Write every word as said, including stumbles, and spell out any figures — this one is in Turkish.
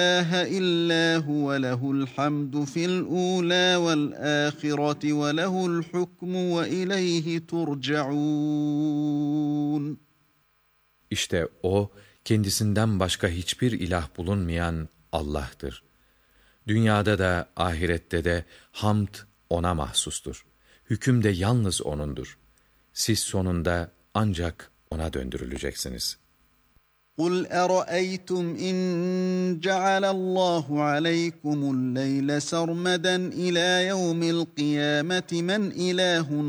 إله إلا هو له الحمد في الأولى والآخرة وله الحكم وإليه ترجعون. İşte O, kendisinden başka hiçbir ilah bulunmayan Allah'tır. Dünyada da ahirette de hamd O'na mahsustur. Hüküm de yalnız O'nundur. Siz sonunda ancak O'na döndürüleceksiniz. قُلْ أَرَأَيْتُمْ إِنْ جَعَلَ اللّٰهُ عَلَيْكُمُ اللَّيْلَ سَرْمَدًا إِلَى يَوْمِ الْقِيَامَةِ مَنْ إِلَٰهٌ